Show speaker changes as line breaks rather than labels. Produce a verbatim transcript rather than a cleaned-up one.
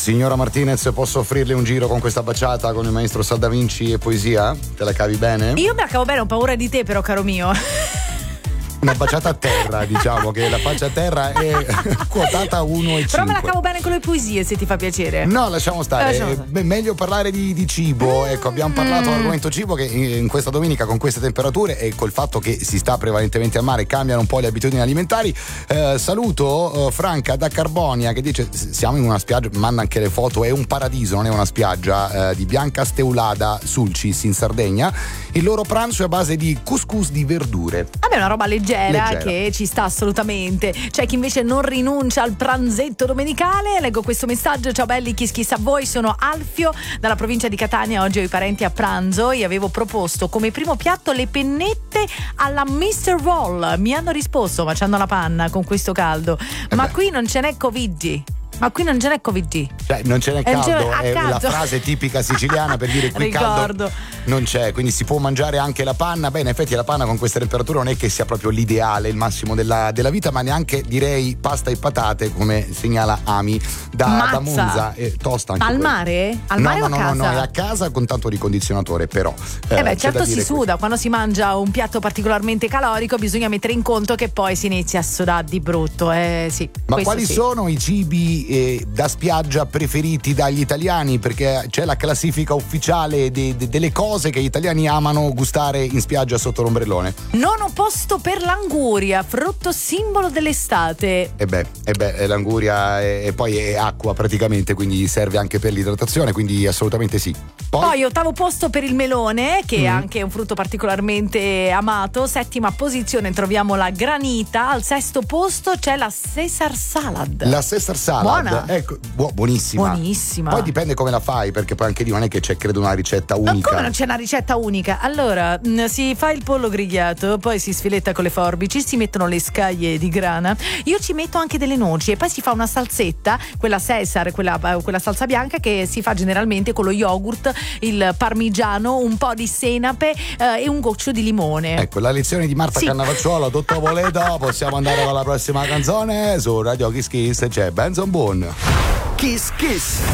Signora Martinez, posso offrirle un giro con questa baciata con il maestro Saldavinci e poesia? Te la cavi bene?
Io me la cavo bene, ho paura di te però, caro mio.
Una baciata a terra, diciamo che la faccia a terra è quotata uno virgola cinque.
Però me la cavo bene con le poesie, se ti fa piacere.
No, lasciamo stare.
Lasciamo stare.
Beh, meglio parlare di, di cibo.
Mm.
Ecco, abbiamo parlato dell'argomento cibo che in, in questa domenica, con queste temperature e col fatto che si sta prevalentemente a mare, cambiano un po' le abitudini alimentari. Eh, saluto eh, Franca da Carbonia che dice: siamo in una spiaggia, manda anche le foto, è un paradiso, non è una spiaggia, eh, di Bianca Steulada Sulcis in Sardegna. Il loro pranzo è a base di couscous di verdure.
Vabbè, una roba leggera,
Leggera.
che ci sta assolutamente. C'è chi invece non rinuncia al pranzetto domenicale. Leggo questo messaggio: ciao belli, chi schissa a voi, sono Alfio dalla provincia di Catania, oggi ho i parenti a pranzo e avevo proposto come primo piatto le pennette alla mister Roll. Mi hanno risposto: ma c'hanno la panna con questo caldo.
Eh
ma
beh.
qui non ce n'è Covid. Ma qui non ce n'è Covid.
Cioè, non ce n'è
Eh, non ce
caldo,
n'è- a
è la
caldo.
frase tipica siciliana per dire qui
Ricordo.
caldo non c'è, quindi si può mangiare anche la panna. Beh, in effetti la panna con queste temperature non è che sia proprio l'ideale, il massimo della, della vita, ma neanche direi pasta e patate, come segnala Ami da,
Mazza.
da Monza. E tosta anche
Al
quella.
mare? Al
no,
mare
no,
o a
no,
casa?
no, no, è a casa con tanto ricondizionatore, però.
Eh beh,
c'è
certo
da
si
dire
suda, quando si mangia un piatto particolarmente calorico bisogna mettere in conto che poi si inizia a sudare di brutto, eh sì.
Ma
questo
quali
sì.
sono i cibi eh, da spiaggia preferiti dagli italiani? Perché c'è la classifica ufficiale de- de- delle cose che gli italiani amano gustare in spiaggia sotto l'ombrellone.
Nono posto per l'anguria, frutto simbolo dell'estate.
E beh, e beh, l'anguria è, e poi è acqua praticamente, quindi serve anche per l'idratazione, quindi assolutamente sì. Poi,
Poi ottavo posto per il melone, che
Mm.
è anche un frutto particolarmente amato. Settima posizione troviamo la granita. Al sesto posto c'è la Caesar salad.
la Caesar salad,
Buona?
ecco, bu- buonissima.
Buonissima.
Poi dipende come la fai, perché poi anche lì non è che c'è credo una ricetta
Ma
unica.
come non c'è una ricetta unica? Allora, mh, si fa il pollo grigliato, poi si sfiletta con le forbici, si mettono le scaglie di grana. Io ci metto anche delle noci e poi si fa una salsetta, quella Caesar, quella, quella salsa bianca che si fa generalmente con lo yogurt, il parmigiano, un po' di senape eh, e un goccio di limone.
Ecco, la lezione di Marta
Sì.
Cannavacciuolo, tutto voleto, possiamo andare alla prossima canzone su Radio Kiss Kiss, c'è Benson Boone.
Kiss Kiss.